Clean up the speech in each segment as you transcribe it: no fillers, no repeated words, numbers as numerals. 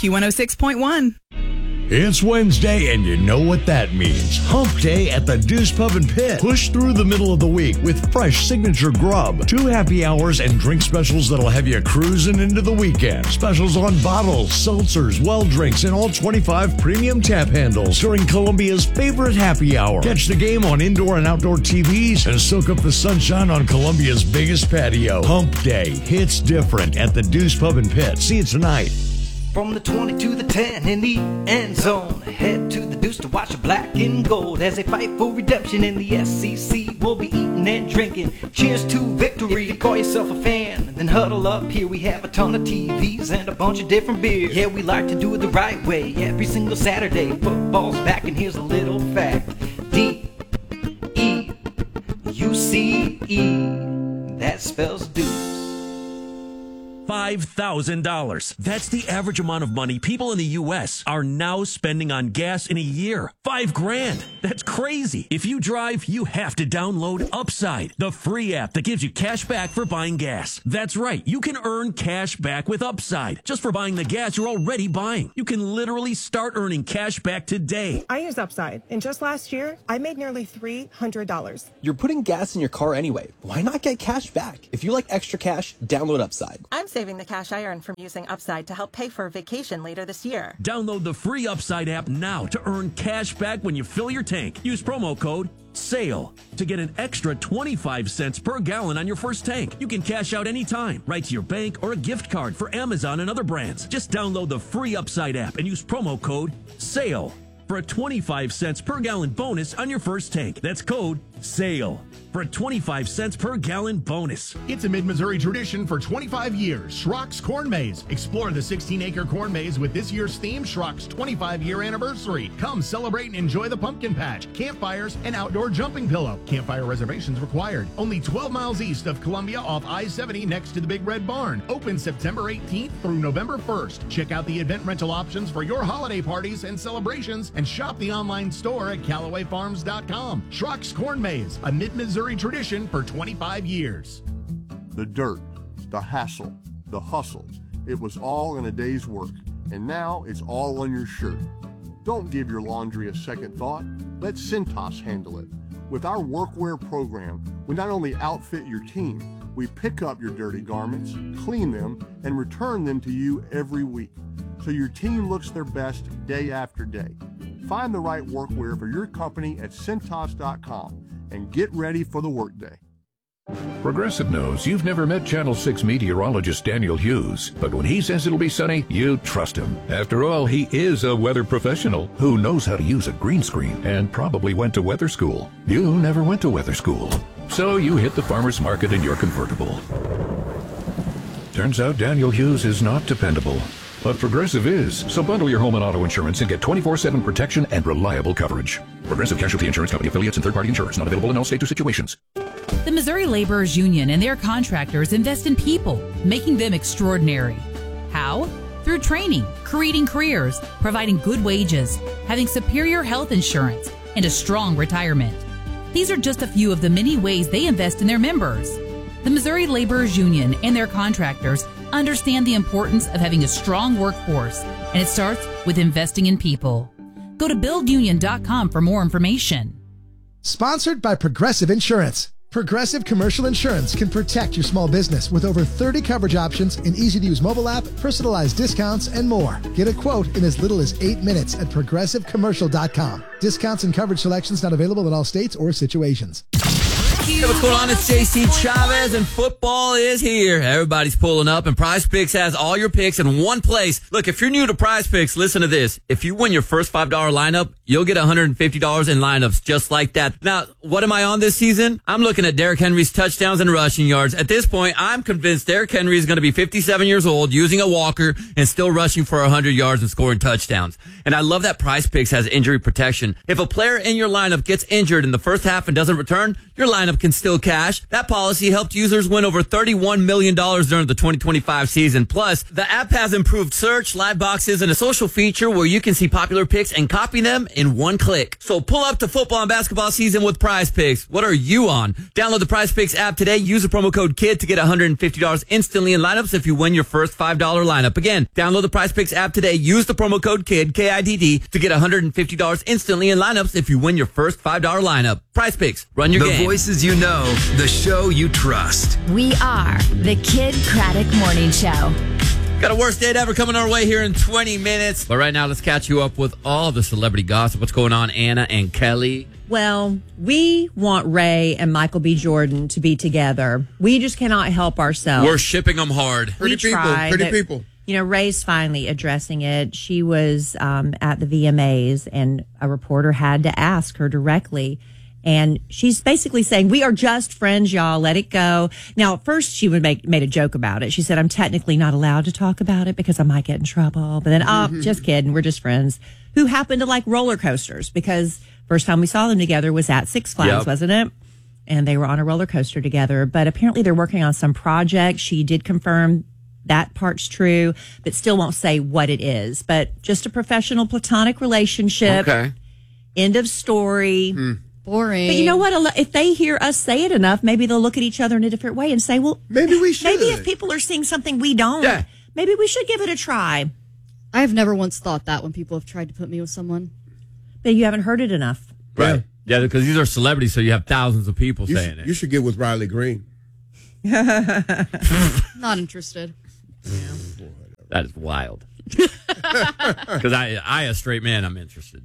Q106.1. It's Wednesday, and you know what that means. Hump Day at the Deuce Pub and Pit. Push through the middle of the week with fresh signature grub, 2 happy hours, and drink specials that'll have you cruising into the weekend. Specials on bottles, seltzers, well drinks, and all 25 premium tap handles during Columbia's favorite happy hour. Catch the game on indoor and outdoor TVs and soak up the sunshine on Columbia's biggest patio. Hump Day hits different at the Deuce Pub and Pit. See you tonight. From the 20 to the 10 in the end zone. Head to the Deuce to watch the black and gold as they fight for redemption in the SEC. We'll be eating and drinking. Cheers to victory. If you call yourself a fan, then huddle up here. We have a ton of TVs and a bunch of different beers. Yeah, we like to do it the right way every single Saturday. Football's back and here's a little fact. D-E-U-C-E. That spells Deuce. $5,000. That's the average amount of money people in the U.S. are now spending on gas in a year. $5,000. That's crazy. If you drive, you have to download Upside, the free app that gives you cash back for buying gas. That's right. You can earn cash back with Upside just for buying the gas you're already buying. You can literally start earning cash back today. I use Upside, and just last year, I made nearly $300. You're putting gas in your car anyway. Why not get cash back? If you like extra cash, download Upside. I'm saving the cash I earned from using Upside to help pay for a vacation later this year. Download the free Upside app now to earn cash back when you fill your tank. Use promo code SALE to get an extra 25 cents per gallon on your first tank. You can cash out anytime, right to your bank or a gift card for Amazon and other brands. Just download the free Upside app and use promo code SALE for a 25 cents per gallon bonus on your first tank. That's code SALE for a 25 cents per gallon bonus. It's a Mid-Missouri tradition for 25 years. Schrock's Corn Maze. Explore the 16-acre corn maze with this year's theme, Schrock's 25-year anniversary. Come celebrate and enjoy the pumpkin patch, campfires, and outdoor jumping pillow. Campfire reservations required. Only 12 miles east of Columbia off I-70 next to the Big Red Barn. Open September 18th through November 1st. Check out the event rental options for your holiday parties and celebrations and shop the online store at CallawayFarms.com. Schrock's Corn Maze, a Mid-Missouri tradition for 25 years. The dirt, the hassle, the hustle, it was all in a day's work, and now it's all on your shirt. Don't give your laundry a second thought. Let Cintas handle it. With our workwear program, we not only outfit your team, we pick up your dirty garments, clean them, and return them to you every week, so your team looks their best day after day. Find the right workwear for your company at Cintas.com and get ready for the workday. Progressive knows you've never met Channel 6 meteorologist Daniel Hughes, but when he says it'll be sunny, you trust him. After all, he is a weather professional who knows how to use a green screen and probably went to weather school. You never went to weather school, so you hit the farmer's market in your convertible. Turns out Daniel Hughes is not dependable. But Progressive is. So bundle your home and auto insurance and get 24/7 protection and reliable coverage. Progressive Casualty Insurance Company affiliates and third-party insurers. Not available in all states or situations. The Missouri Laborers Union and their contractors invest in people, making them extraordinary. How? Through training, creating careers, providing good wages, having superior health insurance, and a strong retirement. These are just a few of the many ways they invest in their members. The Missouri Laborers Union and their contractors understand the importance of having a strong workforce, and it starts with investing in people. Go to buildunion.com for more information. Sponsored by Progressive Insurance. Progressive Commercial Insurance can protect your small business with over 30 coverage options, an easy-to-use mobile app, personalized discounts, and more. Get a quote in as little as 8 minutes at progressivecommercial.com. Discounts and coverage selections not available in all states or situations. Hey, what's going on? It's JC Chavez, and football is here. Everybody's pulling up, and Prize Picks has all your picks in one place. Look, if you're new to Prize Picks, listen to this. If you win your first $5 lineup, you'll get $150 in lineups just like that. Now, what am I on this season? I'm looking at Derrick Henry's touchdowns and rushing yards. At this point, I'm convinced Derrick Henry is going to be 57 years old, using a walker, and still rushing for 100 yards and scoring touchdowns. And I love that Prize Picks has injury protection. If a player in your lineup gets injured in the first half and doesn't return, your lineup lineup can still cash. That policy helped users win over $31 million during the 2025 season. Plus, the app has improved search, live boxes, and a social feature where you can see popular picks and copy them in one click. So pull up to football and basketball season with Prize Picks. What are you on? Download the Prize Picks app today. Use the promo code KID to get $150 instantly in lineups if you win your first $5 lineup. Again, download the Prize Picks app today. Use the promo code KID, K-I-D-D, to get $150 instantly in lineups if you win your first $5 lineup. Prize Picks. Run your game. The voices you know, the show you trust. We are the Kid Craddock Morning Show. Got a worst date ever coming our way here in 20 minutes. But right now, let's catch you up with all the celebrity gossip. What's going on, Anna and Kelly? Well, we want Ray and Michael B. Jordan to be together. We just cannot help ourselves. We're shipping them hard. Pretty people. You know, Ray's finally addressing it. She was at the VMAs, and a reporter had to ask her directly. And she's basically saying, we are just friends, y'all. Let it go. Now, at first, she made a joke about it. She said, I'm technically not allowed to talk about it because I might get in trouble. But then, just kidding. We're just friends who happen to like roller coasters, because first time we saw them together was at Six Flags, wasn't it? And they were on a roller coaster together. But apparently they're working on some project. She did confirm that part's true, but still won't say what it is. But just a professional platonic relationship. Okay. End of story. Boring. But you know what? If they hear us say it enough, maybe they'll look at each other in a different way and say, well, maybe we should. Maybe if people are seeing something we don't, maybe we should give it a try. I have never once thought that when people have tried to put me with someone. But you haven't heard it enough. Right. Yeah, because these are celebrities, so you have thousands of people saying it. You should get with Riley Green. Not interested. That is wild. Because I, a straight man, I'm interested.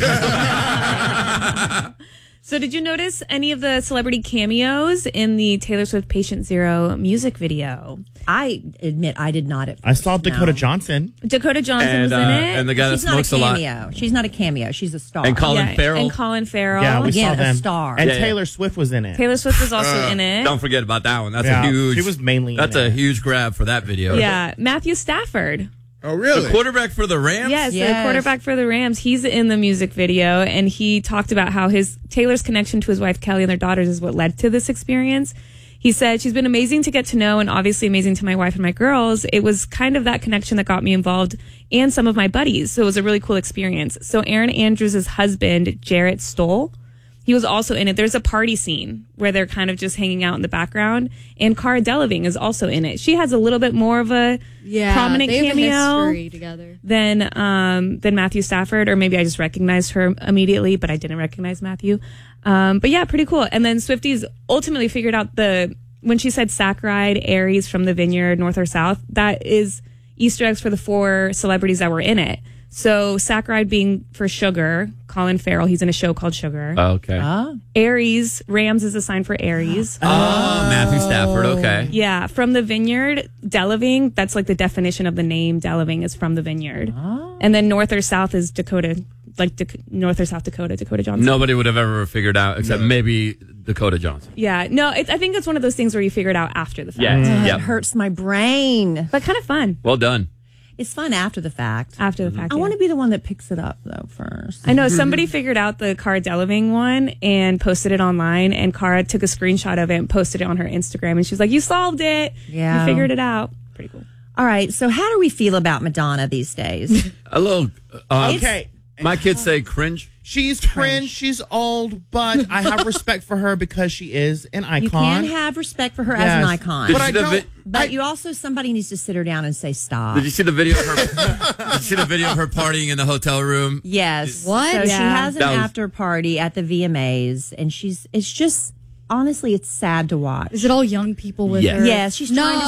So did you notice any of the celebrity cameos in the Taylor Swift Patient Zero music video? I admit I did not at first. I saw Dakota Johnson. Dakota Johnson was in it. And the guy that smokes a lot. She's not a cameo. She's a star. And Colin Farrell. And Colin Farrell. Yeah, we saw them. A star. And Taylor Swift was in it. Taylor Swift was also in it. Don't forget about that one. That's a huge. She was mainly That's a huge grab for that video. Yeah. Matthew Stafford. Oh, really? The quarterback for the Rams? Yes, the quarterback for the Rams. He's in the music video, and he talked about how Taylor's connection to his wife Kelly and their daughters is what led to this experience. He said, she's been amazing to get to know and obviously amazing to my wife and my girls. It was kind of that connection that got me involved and some of my buddies. So it was a really cool experience. So Erin Andrews' husband, Jarrett Stoll, he was also in it. There's a party scene where they're kind of just hanging out in the background. And Cara Delevingne is also in it. She has a little bit more of a prominent they have cameo a history together than Matthew Stafford, or maybe I just recognized her immediately, but I didn't recognize Matthew. But yeah, pretty cool. And then Swifties ultimately figured out when she said Saccharide, Aries from the Vineyard, North or South, that is Easter eggs for the 4 celebrities that were in it. So Saccharide being for sugar, Colin Farrell, he's in a show called Sugar. Okay. Aries, Rams is a sign for Aries. Matthew Stafford, okay. Yeah, from the Vineyard, Delevingne, that's like the definition of the name. Delevingne is from the Vineyard. And then North or South is Dakota, North or South Dakota, Dakota Johnson. Nobody would have ever figured out, except maybe Dakota Johnson. Yeah, no, I think it's one of those things where you figure it out after the fact. Yeah, It hurts my brain. But kind of fun. Well done. It's fun after the fact. After the fact, I want to be the one that picks it up, though, first. I know somebody figured out the Cara Delevingne one and posted it online, and Cara took a screenshot of it and posted it on her Instagram, and she's like, you solved it. Yeah. You figured it out. Pretty cool. All right, so how do we feel about Madonna these days? A little. Okay. My kids say cringe. She's cringe. She's old, but I have respect for her because she is an icon. You can have respect for her as an icon. But you also, somebody needs to sit her down and say stop. Did you see the video of her? Did you see the video of her partying in the hotel room? Yes. What? So she has an That was- after party at the VMAs, and it's just, honestly, it's sad to watch. Is it all young people with Yes. her? Yes, she's trying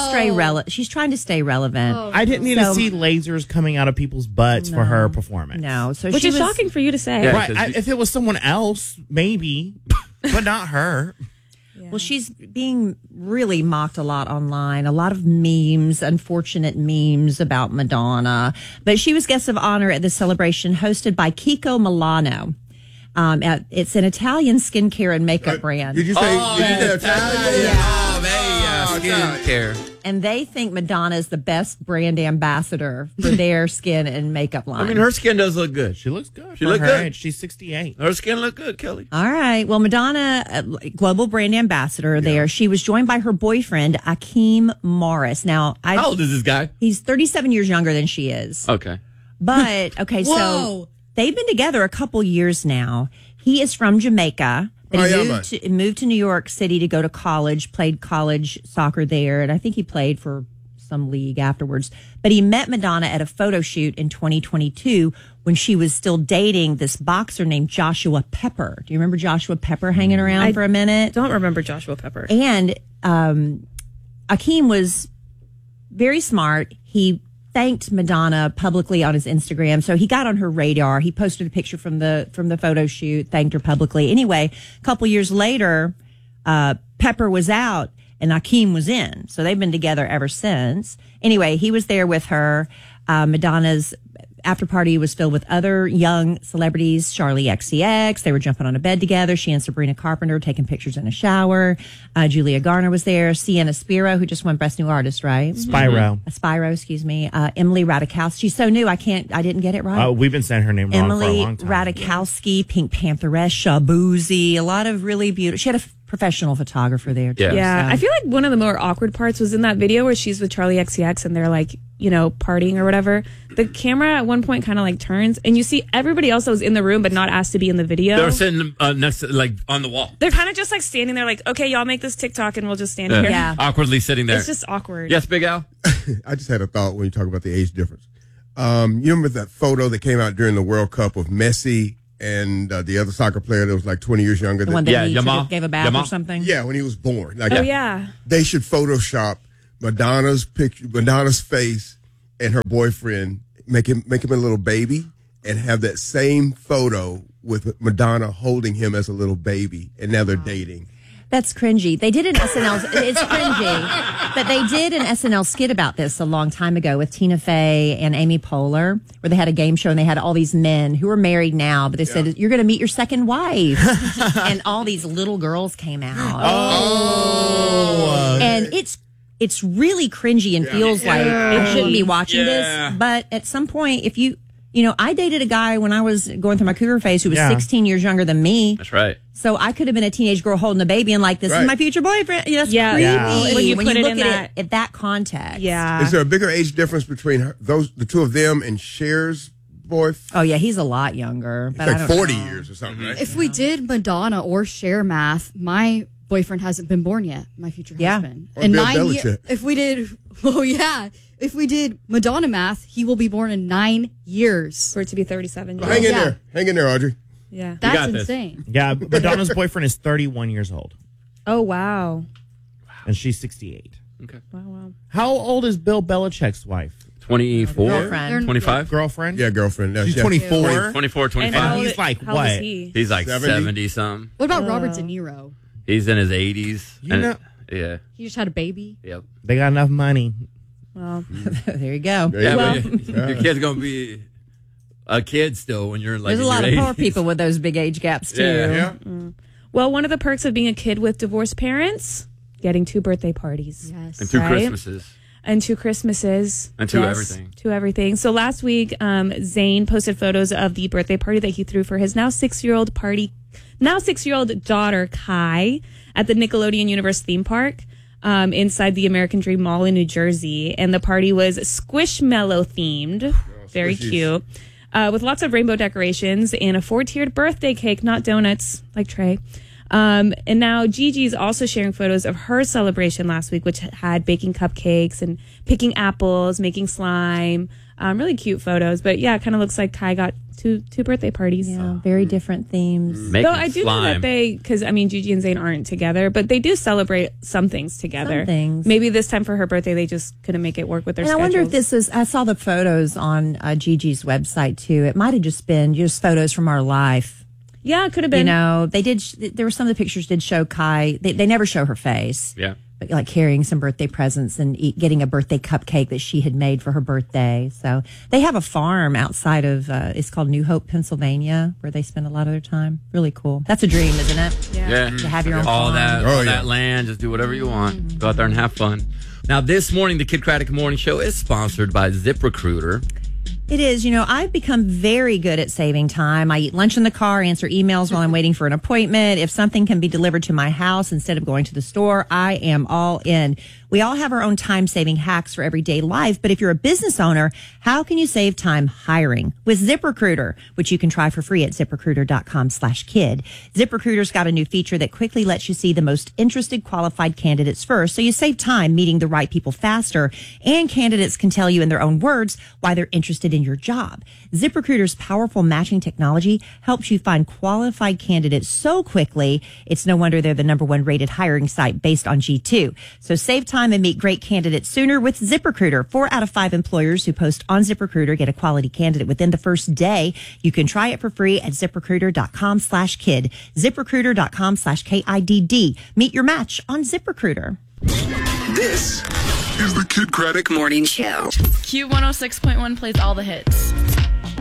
to stay relevant. Oh. I didn't need to see lasers coming out of people's butts for her performance. No, so Which is shocking for you to say. Yeah, Right. If it was someone else, maybe, but not her. Well, she's being really mocked a lot online, a lot of memes, unfortunate memes about Madonna. But she was guest of honor at the celebration hosted by Kiko Milano. It's an Italian skincare and makeup brand. Did you say Italian? Yeah. Oh, skincare. And they think Madonna is the best brand ambassador for their skin and makeup line. I mean, her skin does look good. She looks good. She for look her good. age. She's 68. Her skin look good, Kelly. All right. Well, Madonna, global brand ambassador there. She was joined by her boyfriend, Akeem Morris. Now, How old is this guy? He's 37 years younger than she is. Okay. But, okay, so they've been together a couple years now. He is from Jamaica, but he moved to New York City to go to college, played college soccer there, and I think he played for some league afterwards. But he met Madonna at a photo shoot in 2022 when she was still dating this boxer named Joshua Pepper. Do you remember Joshua Pepper hanging around for a minute? Don't remember Joshua Pepper. And Akeem was very smart. He thanked Madonna publicly on his Instagram. So he got on her radar. He posted a picture from the photo shoot, thanked her publicly. Anyway, a couple years later, Pepper was out and Akeem was in. So they've been together ever since. Anyway, he was there with her. Madonna's after party was filled with other young celebrities, Charlie XCX. They were jumping on a bed together. She and Sabrina Carpenter taking pictures in a shower. Julia Garner was there. Sienna Spiro, who just won Best New Artist, right? Spyro. Spyro, excuse me. Emily Ratajkowski. She's so new. I didn't get it right. We've been saying her name wrong for a Emily long time. Ratajkowski, Pink Pantheress, Shabuzi. A lot of really beautiful. She had a professional photographer there too. Yeah. So. I feel like one of the more awkward parts was in that video where she's with Charlie XCX and they're like, partying or whatever. The camera at one point kind of like turns and you see everybody else that was in the room but not asked to be in the video. They're sitting next to, like, on the wall. They're kind of just like standing there like, okay, y'all make this TikTok and we'll just stand here. Yeah. Awkwardly sitting there. It's just awkward. Yes, Big Al? I just had a thought when you talk about the age difference. You remember that photo that came out during the World Cup of Messi and the other soccer player that was like 20 years younger? The one that he gave a bath or something? Yeah, when he was born. Like, yeah. They should Photoshop Madonna's picture, Madonna's face, and her boyfriend, make him a little baby, and have that same photo with Madonna holding him as a little baby, and now they're dating. That's cringy. They did an SNL. It's cringy, but they did an SNL skit about this a long time ago with Tina Fey and Amy Poehler, where they had a game show and they had all these men who are married now, but they said you're going to meet your second wife, and all these little girls came out. And it's really cringy and feels like I shouldn't be watching this. But at some point, if I dated a guy when I was going through my cougar phase who was 16 years younger than me. That's right. So I could have been a teenage girl holding a baby and like, this is my future boyfriend. That's creepy. When you put it look in at it at that context. Is there a bigger age difference between the two of them and Cher's boyfriend? Oh, yeah, he's a lot younger. But Like I don't 40 know. years or something, right? If we did Madonna or Cher math, my boyfriend hasn't been born yet, my future husband. Or And Bill 9 Belichick. years. If we did Madonna math, he will be born in 9 years. For it to be 37 years. Hang in there. Hang in there, Audrey. Yeah. That's insane. Yeah, Madonna's boyfriend is 31 years old, Oh, wow. and she's 68. Okay. Wow. How old is Bill Belichick's wife? 24? Girlfriend. 25? Girlfriend? Yeah, girlfriend. No, She's yeah. 24. 24, 25. And how he's old- like how old what? is he? He's like 70? 70 something. What about Robert De Niro? He's in his 80s. You know- Yeah. He just had a baby. Yep. They got enough money. Well, There you go. Yeah, Well- but your kid's going to be a kid still when you're like There's a in lot your of poor 80s. people with those big age gaps, too. Yeah. well, one of the perks of being a kid with divorced parents, getting 2 birthday parties. Yes. And 2 Right? Christmases. And 2 Christmases. And 2 Yes, everything. 2 everything. So last week, Zayn posted photos of the birthday party that he threw for his now 6-year-old daughter, Kai, at the Nickelodeon Universe theme park inside the American Dream Mall in New Jersey. And the party was Squishmallow themed. Very cute. With lots of rainbow decorations and a 4-tiered birthday cake, not donuts like Trey. And now Gigi's also sharing photos of her celebration last week, which had baking cupcakes and picking apples, making slime. Really cute photos. But yeah, it kind of looks like Kai got two birthday parties. Yeah, very different themes. Making Though I do know slime. that because Gigi and Zayn aren't together, but they do celebrate some things together. Some things. Maybe this time for her birthday, they just couldn't make it work with their And I schedules. wonder if this is, I saw the photos on Gigi's website, too. It might have just been just photos from our life. Yeah, it could have been. They did, there were some of the pictures did show Kai, they never show her face. Yeah. But like carrying some birthday presents and getting a birthday cupcake that she had made for her birthday. So they have a farm outside of, it's called New Hope, Pennsylvania, where they spend a lot of their time. Really cool. That's a dream, isn't it? Yeah. To have your own all farm. that, Oh, all yeah. that land, just do whatever you want. Go out there and have fun. Now, this morning, the Kid Craddock Morning Show is sponsored by ZipRecruiter. It is. I've become very good at saving time. I eat lunch in the car, answer emails while I'm waiting for an appointment. If something can be delivered to my house instead of going to the store, I am all in. We all have our own time-saving hacks for everyday life, but if you're a business owner, how can you save time hiring? With ZipRecruiter, which you can try for free at ZipRecruiter.com/kid. ZipRecruiter's got a new feature that quickly lets you see the most interested qualified candidates first, so you save time meeting the right people faster, and candidates can tell you in their own words why they're interested in your job. ZipRecruiter's powerful matching technology helps you find qualified candidates so quickly, it's no wonder they're the #1 rated hiring site based on G2. So save time and meet great candidates sooner with ZipRecruiter. 4 out of 5 employers who post on ZipRecruiter get a quality candidate within the first day. You can try it for free at ZipRecruiter.com/kid. ZipRecruiter.com/KIDD. Meet your match on ZipRecruiter. This is the Kid Craddock Morning Show. Q106.1 plays all the hits.